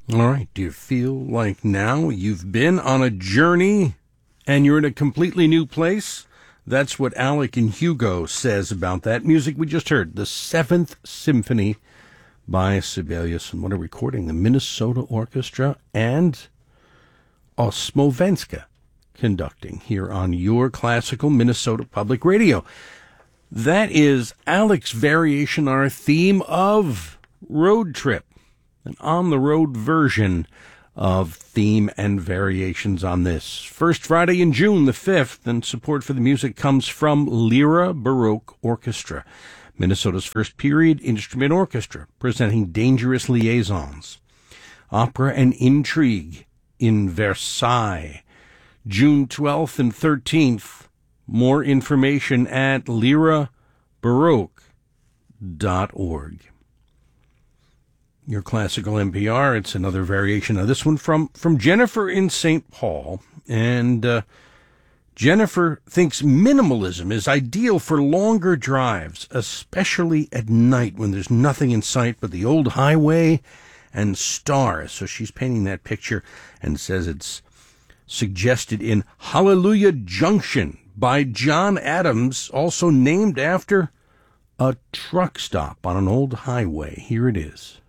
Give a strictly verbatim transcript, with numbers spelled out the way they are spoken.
All right. Do you feel like now you've been on a journey and you're in a completely new place? That's what Alec and Hugo says about that music we just heard. The Seventh Symphony by Sibelius. And what a recording. The Minnesota Orchestra and Osmovenska conducting here on your classical Minnesota Public Radio. That is Alec's variation on our theme of road trip. An on-the-road version of theme and variations on this. First Friday in June, the fifth, and support for the music comes from Lyra Baroque Orchestra, Minnesota's first period instrument orchestra, presenting Dangerous Liaisons. Opera and Intrigue in Versailles, June twelfth and thirteenth. More information at lyra baroque dot org. Your classical N P R, it's another variation of this one from, from Jennifer in Saint Paul. And uh, Jennifer thinks minimalism is ideal for longer drives, especially at night when there's nothing in sight but the old highway and stars. So she's painting that picture and says it's suggested in Hallelujah Junction by John Adams, also named after a truck stop on an old highway. Here it is.